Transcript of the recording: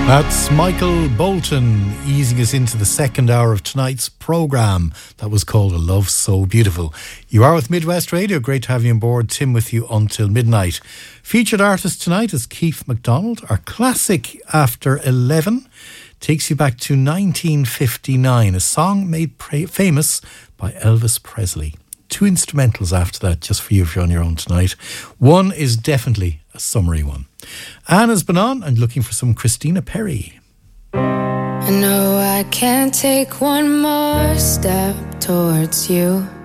That's Michael Bolton easing us into the second hour of tonight's programme. That was called A Love So Beautiful. You are with Midwest Radio. Great to have you on board. Tim with you until midnight. Featured artist tonight is Keith MacDonald. Our classic After 11 takes you back to 1959, a song made famous by Elvis Presley. Two instrumentals after that, just for you if you're on your own tonight. One is definitely a summery one. Anne has been on and looking for some Christina Perri. I know I can't take one more step towards you.